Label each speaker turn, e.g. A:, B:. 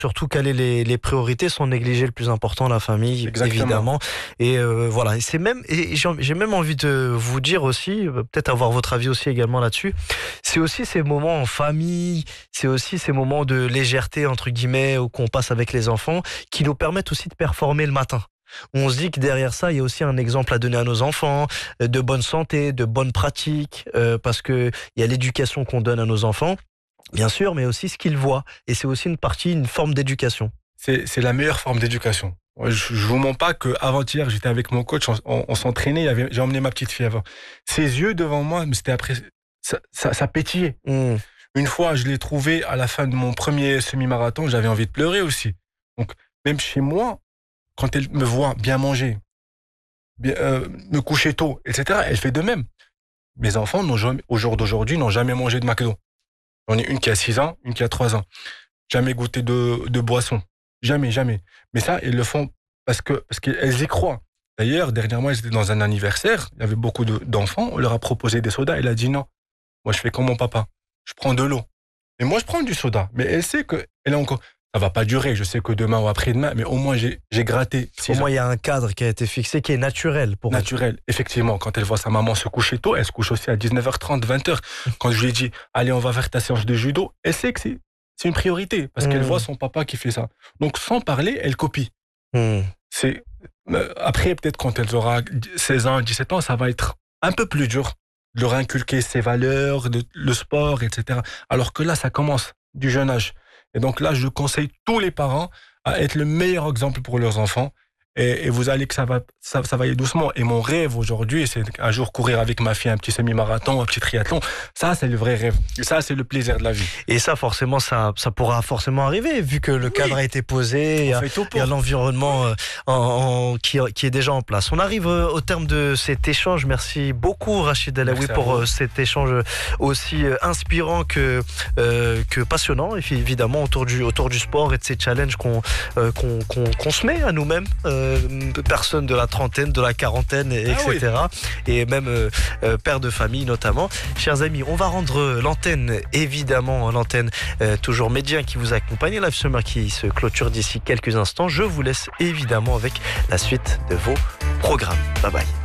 A: Surtout caler les priorités sans négliger le plus important, la famille,
B: Exactement.
A: évidemment. Et voilà. Et c'est même, et j'ai même envie de vous dire aussi, peut-être avoir votre avis aussi également là-dessus. C'est aussi ces moments en famille, c'est aussi ces moments de légèreté entre guillemets qu'on passe avec les enfants, qui nous permettent aussi de performer le matin. On se dit que derrière ça, il y a aussi un exemple à donner à nos enfants, de bonne santé, de bonnes pratiques, parce que il y a l'éducation qu'on donne à nos enfants. Bien sûr, mais aussi ce qu'ils voient. Et c'est aussi une forme d'éducation.
B: C'est la meilleure forme d'éducation. Ouais, je vous mens pas que avant-hier, j'étais avec mon coach, on s'entraînait, j'ai emmené ma petite fille avant. Ses yeux devant moi, mais c'était après, ça pétillait.
A: Mmh.
B: Une fois, je l'ai trouvé à la fin de mon premier semi-marathon, j'avais envie de pleurer aussi. Donc, même chez moi, quand elle me voit bien manger, bien, me coucher tôt, etc., elle fait de même. Mes enfants, au jour d'aujourd'hui, n'ont jamais mangé de McDo. J'en ai une qui a 6 ans, une qui a 3 ans. Jamais goûté de boisson. Jamais, jamais. Mais ça, ils le font parce qu'elles y croient. D'ailleurs, dernièrement, j'étais dans un anniversaire, il y avait beaucoup d'enfants, on leur a proposé des sodas, elle a dit non. Moi, je fais comme mon papa. Je prends de l'eau. Et moi, je prends du soda. Mais elle sait que, elle a encore, ça va pas durer. Je sais que demain ou après-demain, mais au moins, j'ai gratté.
A: Au moins, il y a un cadre qui a été fixé, qui est naturel pour elle.
B: Naturel. Effectivement, quand elle voit sa maman se coucher tôt, elle se couche aussi à 19h30, 20h. Quand je lui ai dit, allez, on va faire ta séance de judo, elle sait que c'est une priorité parce qu'elle voit son papa qui fait ça. Donc, sans parler, elle copie. C'est, après, peut-être quand elle aura 16 ans, 17 ans, ça va être un peu plus dur de leur inculquer ses valeurs, le sport, etc. Alors que là, ça commence du jeune âge. Et donc là, je conseille tous les parents à être le meilleur exemple pour leurs enfants. Et vous allez que ça va aller doucement. Et mon rêve aujourd'hui, c'est un jour courir avec ma fille un petit semi-marathon, un petit triathlon. Ça, c'est le vrai rêve. Et ça, c'est le plaisir de la vie.
A: Et ça, forcément, ça pourra forcément arriver, vu que le cadre a été posé, il y a l'environnement qui est déjà en place. On arrive au terme de cet échange. Merci beaucoup, Rachid Alaoui, pour cet échange aussi inspirant que passionnant, évidemment, autour du sport et de ces challenges qu'on se met à nous-mêmes. Personnes de la trentaine, de la quarantaine, etc. Et même pères de famille notamment. Chers amis, on va rendre l'antenne, évidemment, l'antenne toujours Médien qui vous accompagne, Live Summer qui se clôture d'ici quelques instants. Je vous laisse évidemment avec la suite de vos programmes. Bye bye.